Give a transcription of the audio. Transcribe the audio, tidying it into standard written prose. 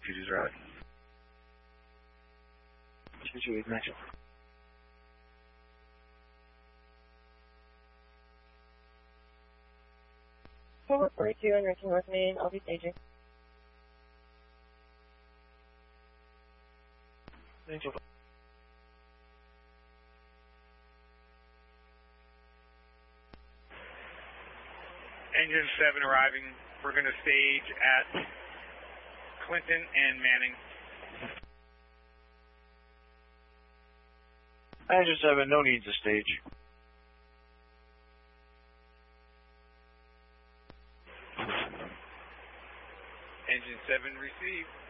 Duty's route. 228 Nigel. Forward 42 on Richard North Main. I'll be staging. Angel. Engine 7 arriving. We're going to stage at Clinton and Manning. Engine 7, no need to stage. Engine 7 received.